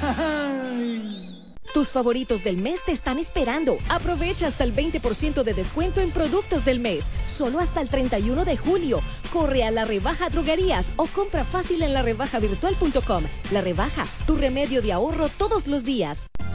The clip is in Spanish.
Tus favoritos del mes te están esperando. Aprovecha hasta el 20% de descuento en productos del mes. Solo hasta el 31 de julio. Corre a La Rebaja Droguerías o compra fácil en larebajavirtual.com. La Rebaja, tu remedio de ahorro todos los días.